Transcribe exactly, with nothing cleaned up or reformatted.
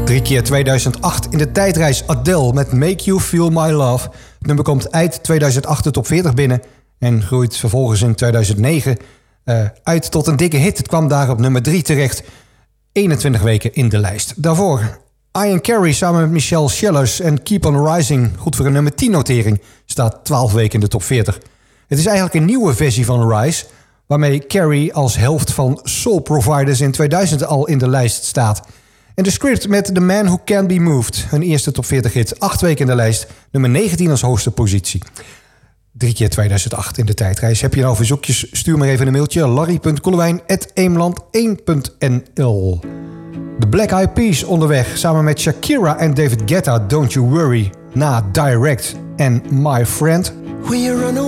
Drie keer tweeduizend acht in de tijdreis Adele met Make You Feel My Love. Het nummer komt eind tweeduizend acht de top veertig binnen en groeit vervolgens in tweeduizend negen uh, uit tot een dikke hit. Het kwam daar op nummer drie terecht, eenentwintig weken in de lijst. Daarvoor Ian Carey samen met Michelle Schellers en Keep On Rising, goed voor een nummer tien notering, staat twaalf weken in de top veertig. Het is eigenlijk een nieuwe versie van Rise, waarmee Carey als helft van Soul Providers in tweeduizend al in de lijst staat. En de script met The Man Who Can't Be Moved, hun eerste top veertig hit, acht weken in de lijst, nummer negentien als hoogste positie. Drie keer tweeduizend acht in de tijdreis. Heb je nou verzoekjes? Stuur maar even een mailtje. larry punt koelewijn apenstaartje eemland één punt n l. De Black Eyed Peas onderweg, samen met Shakira en David Guetta, Don't You Worry, na Direct en My Friend.